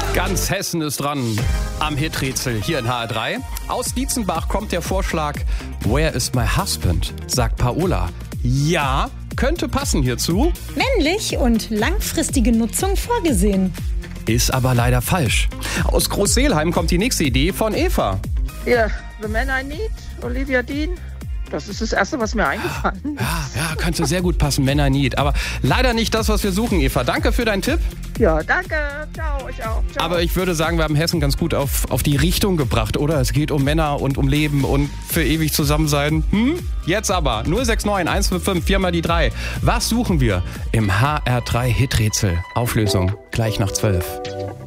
Ganz Hessen ist dran am Hiträtsel hier in HR3. Aus Dietzenbach kommt der Vorschlag, Where is my husband? Sagt Paola. Ja, könnte passen hierzu. Männlich und langfristige Nutzung vorgesehen. Ist aber leider falsch. Aus Großseelheim kommt die nächste Idee von Eva. Ja, The Man I Need, Olivia Dean. Das ist das Erste, was mir eingefallen ist. Ja, könnte sehr gut passen, Man I Need. Aber leider nicht das, was wir suchen, Eva. Danke für deinen Tipp. Ja, danke. Ciao, euch auch. Ciao. Aber ich würde sagen, wir haben Hessen ganz gut auf die Richtung gebracht, oder? Es geht um Männer und um Leben und für ewig zusammen sein. Jetzt aber 069 155 4 mal die 3. Was suchen wir im HR3 Hiträtsel? Auflösung gleich nach 12.